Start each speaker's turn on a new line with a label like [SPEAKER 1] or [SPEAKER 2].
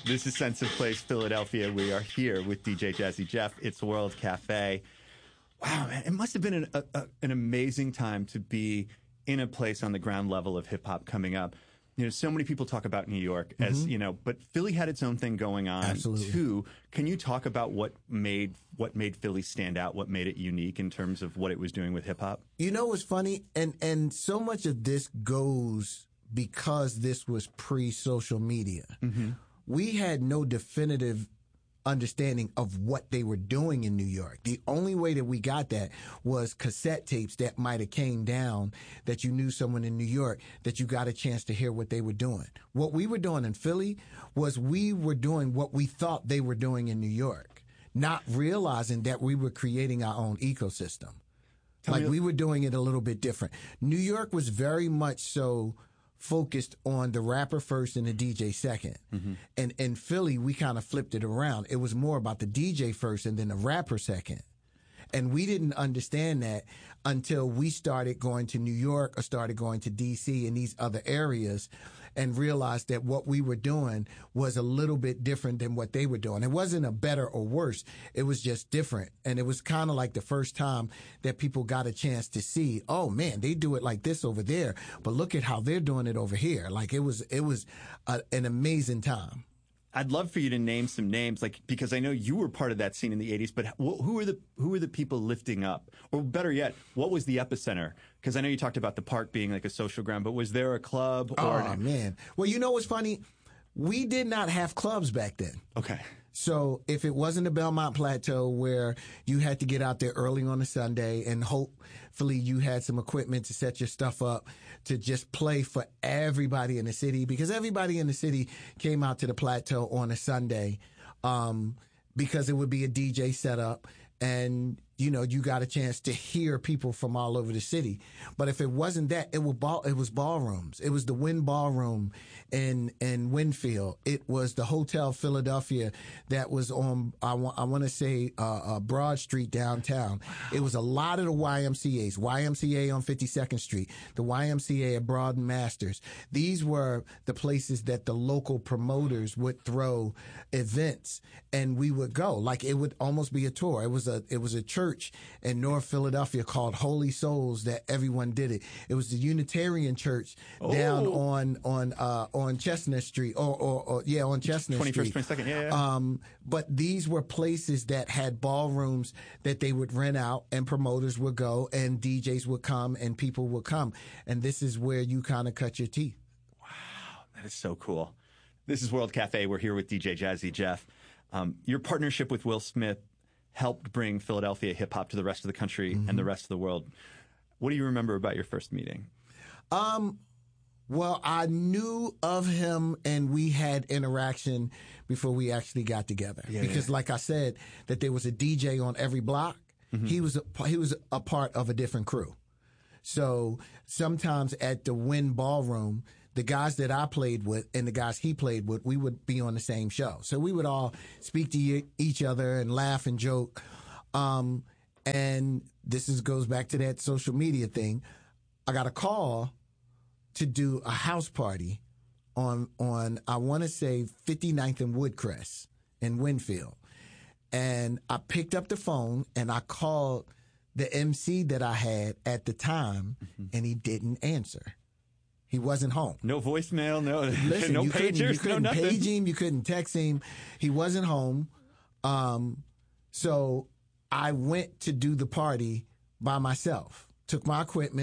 [SPEAKER 1] This is Sense of Place, Philadelphia. We are here with DJ Jazzy Jeff. It's World Cafe. Wow, man, it must have been an amazing time to be in a place on the ground level of hip hop coming up. You know, so many people talk about New York as, you know, but Philly had its own thing going on too. Can you talk about what made Philly stand out, what made it unique in terms of what it was doing with hip hop?
[SPEAKER 2] You know what's funny? And so much of this goes because this was pre-social media. Mm-hmm. We had no definitive understanding of what they were doing in New York. The only way that we got that was cassette tapes that might have came down, that you knew someone in New York, that you got a chance to hear what they were doing. What we were doing in Philly was we were doing what we thought they were doing in New York, not realizing that we were creating our own ecosystem. We were doing it a little bit different. New York was very much so focused on the rapper first and the DJ second. Mm-hmm. And in Philly, we kind of flipped it around. It was more about the DJ first and then the rapper second. And we didn't understand that until we started going to New York or started going to DC and these other areas and realized that what we were doing was a little bit different than what they were doing. It wasn't a better or worse. It was just different. And it was kind of like the first time that people got a chance to see, oh man, they do it like this over there, but look at how they're doing it over here. Like it was an amazing time.
[SPEAKER 1] I'd love for you to name some names, like, because I know you were part of that scene in the 80s, but who are the people lifting up? Or better yet, what was the epicenter? Because I know you talked about the park being like a social ground, but was there a club?
[SPEAKER 2] Man. Well, you know what's funny? We did not have clubs back then.
[SPEAKER 1] Okay.
[SPEAKER 2] So if it wasn't the Belmont Plateau where you had to get out there early on a Sunday and hopefully you had some equipment to set your stuff up to just play for everybody in the city, because everybody in the city came out to the Plateau on a Sunday, because it would be a DJ setup and, you know, you got a chance to hear people from all over the city. But if it wasn't that, it was ballrooms. It was the Wynn Ballroom in Winfield. It was the Hotel Philadelphia that was on, I want to say, Broad Street downtown. It was a lot of the YMCAs, YMCA on 52nd Street, the YMCA at Broad and Masters. These were the places that the local promoters would throw events and we would go. Like it would almost be a tour. It was a church in North Philadelphia called Holy Souls that everyone did it. It was the Unitarian Church down on Chestnut Street on Chestnut 21st,
[SPEAKER 1] Street. 22nd, yeah.
[SPEAKER 2] But these were places that had ballrooms that they would rent out and promoters would go and DJs would come and people would come. And this is where you kind of cut your teeth.
[SPEAKER 1] Wow. That is so cool. This is World Cafe. We're here with DJ Jazzy Jeff. Your partnership with Will Smith helped bring Philadelphia hip hop to the rest of the country and the rest of the world. What do you remember about your first meeting?
[SPEAKER 2] Well, I knew of him and we had interaction before we actually got together. Because like I said, that there was a DJ on every block. Mm-hmm. He was a part of a different crew. So sometimes at the Wynn Ballroom, the guys that I played with and the guys he played with, we would be on the same show. So we would all speak to each other and laugh and joke. And this goes back to that social media thing. I got a call to do a house party on I want to say 59th and Woodcrest in Winfield. And I picked up the phone and I called the MC that I had at the time, and he didn't answer. He wasn't home.
[SPEAKER 1] No voicemail, no
[SPEAKER 2] Listen,
[SPEAKER 1] pagers,
[SPEAKER 2] you couldn't page him, you couldn't text him. He wasn't home. So I went to do the party by myself. Took my equipment.